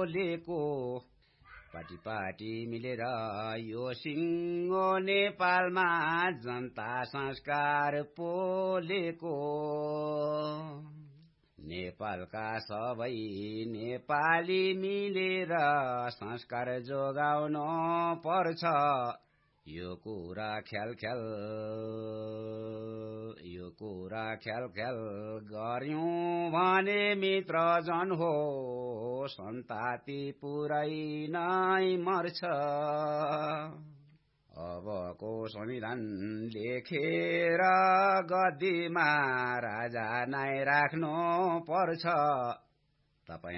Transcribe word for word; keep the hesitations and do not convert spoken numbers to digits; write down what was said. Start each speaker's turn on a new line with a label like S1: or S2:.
S1: पोलेको पाटी पाटी मिलेर यो सिङ्गो नेपालमा जनता संस्कार पोलेको नेपालका सबै नेपाली मिलेर संस्कार जोगाउन पर्छ यो कुरा ख्याल ख्याल यो कुरा ख्याल ख्याल गर्यौं भने मित्र जन हो सन्ताति पुरै नै मर्छ अबको संविधान लेखेर गद्दीमा राजा नै राख्नु पर्छ तपाई